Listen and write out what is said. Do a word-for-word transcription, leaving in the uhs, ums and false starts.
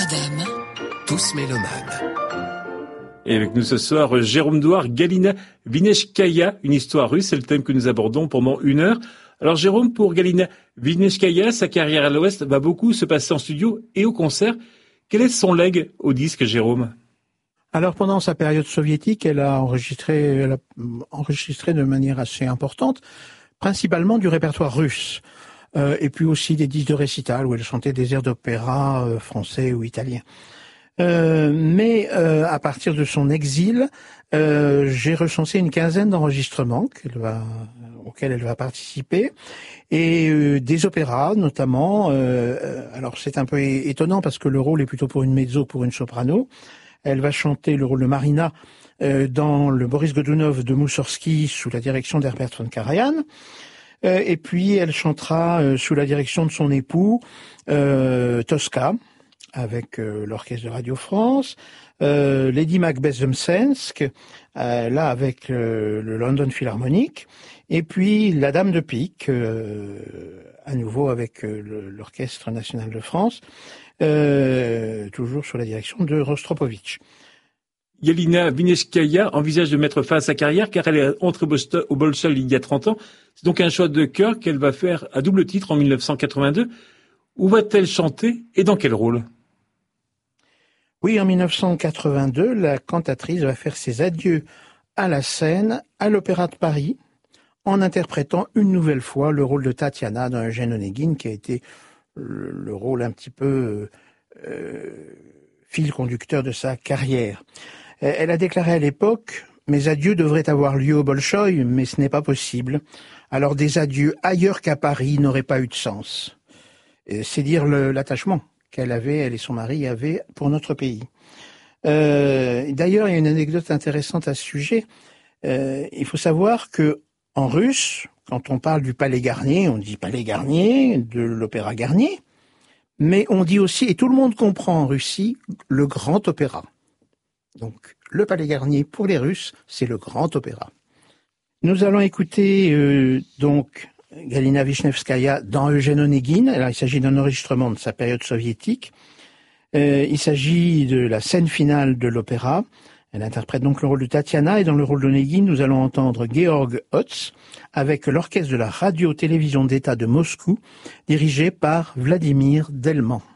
Notre-Dame. Tous mélomanes. Et avec nous ce soir, Jérôme Douard, Galina Vinechkaya, une histoire russe, c'est le thème que nous abordons pendant une heure. Alors Jérôme, pour Galina Vinechkaya, sa carrière à l'Ouest va beaucoup se passer en studio et au concert. Quel est son legs au disque, Jérôme ? Alors pendant sa période soviétique, elle a enregistré, elle a enregistré de manière assez importante, principalement du répertoire russe, euh, et puis aussi des disques de récital où elle chantait des airs d'opéra euh, français ou italien. Euh, mais euh, à partir de son exil, euh, j'ai recensé une quinzaine d'enregistrements qu'elle va, auxquels elle va participer, et euh, des opéras notamment. Euh, alors c'est un peu étonnant parce que le rôle est plutôt pour une mezzo, pour une soprano. Elle va chanter le rôle de Marina euh, dans le Boris Godunov de Moussorgsky sous la direction d'Herbert von Karajan. Euh, et puis elle chantera euh, sous la direction de son époux euh, Tosca avec euh, l'orchestre de Radio France, euh, Lady Macbeth Zemsensk, euh, là avec euh, le London Philharmonic, et puis La Dame de Pique, euh, à nouveau avec euh, le, l'Orchestre National de France. Euh, toujours sous la direction de Rostropovitch. Galina Vinechkaya envisage de mettre fin à sa carrière car elle est entrée au Bolchoï il y a trente ans. C'est donc un choix de cœur qu'elle va faire à double titre en dix-neuf cent quatre-vingt-deux. Où va-t-elle chanter et dans quel rôle ? Oui, en dix-neuf cent quatre-vingt-deux, la cantatrice va faire ses adieux à la scène à l'Opéra de Paris en interprétant une nouvelle fois le rôle de Tatiana dans Eugène Onegin qui a été le, le rôle un petit peu euh, fil conducteur de sa carrière. Elle a déclaré à l'époque « Mes adieux devraient avoir lieu au Bolchoï, mais ce n'est pas possible. Alors des adieux ailleurs qu'à Paris n'auraient pas eu de sens. » C'est dire le, l'attachement qu'elle avait, elle et son mari avaient pour notre pays. Euh, d'ailleurs, il y a une anecdote intéressante à ce sujet. Euh, il faut savoir que en russe, quand on parle du Palais Garnier, on dit Palais Garnier, de l'Opéra Garnier, mais on dit aussi, et tout le monde comprend en Russie, le Grand Opéra. Donc, le Palais Garnier, pour les Russes, c'est le Grand Opéra. Nous allons écouter euh, donc Galina Vinechkaya dans Eugène Onegin. Alors, il s'agit d'un enregistrement de sa période soviétique. Euh, il s'agit de la scène finale de l'opéra. Elle interprète donc le rôle de Tatiana et dans le rôle d'Onegin, nous allons entendre Georg Hotz avec l'orchestre de la radio-télévision d'État de Moscou dirigé par Vladimir Delman.